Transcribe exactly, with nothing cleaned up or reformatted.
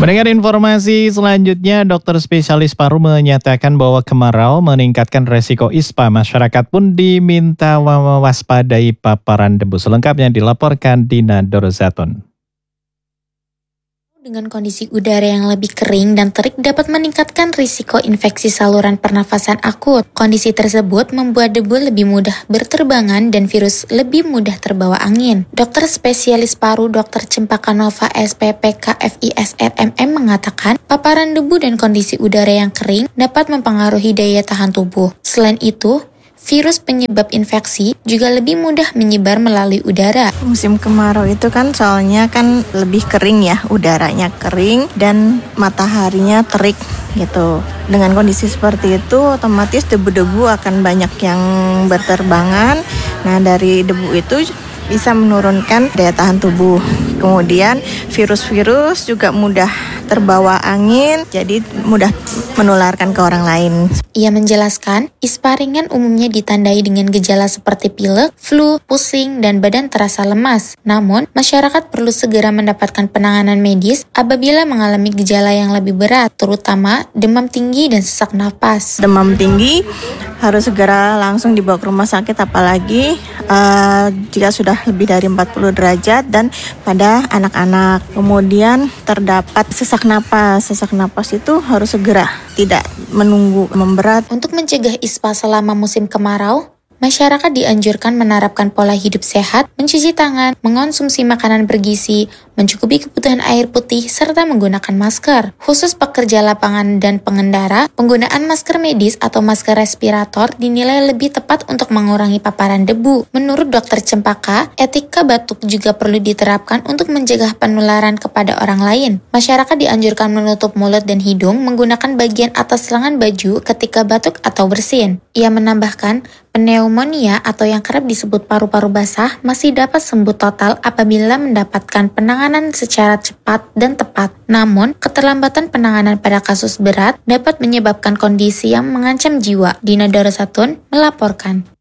Mendengar informasi selanjutnya, dokter spesialis paru menyatakan bahwa kemarau meningkatkan resiko ispa. Masyarakat pun diminta mewaspadai paparan debu. Selengkapnya dilaporkan Dina Dorozatun. Dengan kondisi udara yang lebih kering dan terik dapat meningkatkan risiko infeksi saluran pernafasan akut. Kondisi tersebut membuat debu lebih mudah berterbangan dan virus lebih mudah terbawa angin. Dokter spesialis paru Dokter Cempaka Nova S P P K F I S R M M mengatakan paparan debu dan kondisi udara yang kering dapat mempengaruhi daya tahan tubuh. Selain itu, virus penyebab infeksi juga lebih mudah menyebar melalui udara. Musim kemarau itu kan soalnya kan lebih kering ya, udaranya kering dan mataharinya terik gitu. Dengan kondisi seperti itu otomatis debu-debu akan banyak yang berterbangan. Nah, dari debu itu bisa menurunkan daya tahan tubuh. Kemudian virus-virus juga mudah terbawa angin, jadi mudah menularkan ke orang lain. Ia menjelaskan, ispa ringan umumnya ditandai dengan gejala seperti pilek, flu, pusing, dan badan terasa lemas. Namun, masyarakat perlu segera mendapatkan penanganan medis apabila mengalami gejala yang lebih berat, terutama demam tinggi dan sesak napas. Demam tinggi harus segera langsung dibawa ke rumah sakit, apalagi uh, jika sudah lebih dari empat puluh derajat dan pada anak-anak. Kemudian terdapat sesak napas. Sesak napas itu harus segera, tidak menunggu memberat. Untuk mencegah ispa selama musim kemarau, masyarakat dianjurkan menerapkan pola hidup sehat, mencuci tangan, mengonsumsi makanan bergizi, mencukupi kebutuhan air putih, serta menggunakan masker. Khusus pekerja lapangan dan pengendara, penggunaan masker medis atau masker respirator dinilai lebih tepat untuk mengurangi paparan debu. Menurut Dokter Cempaka, etika batuk juga perlu diterapkan untuk mencegah penularan kepada orang lain. Masyarakat dianjurkan menutup mulut dan hidung menggunakan bagian atas lengan baju ketika batuk atau bersin. Ia menambahkan, pneumonia atau yang kerap disebut paru-paru basah masih dapat sembuh total apabila mendapatkan penanganan secara cepat dan tepat. Namun, keterlambatan penanganan pada kasus berat dapat menyebabkan kondisi yang mengancam jiwa. Dina Dorozatun melaporkan.